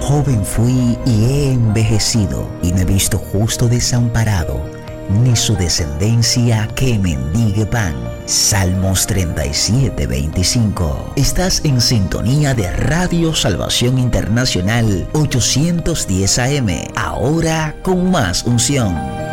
Joven fui y he envejecido, y no he visto justo desamparado, ni su descendencia que mendigue pan. Salmos 37:25. Estás en sintonía de Radio Salvación Internacional 810 AM, ahora con más unción.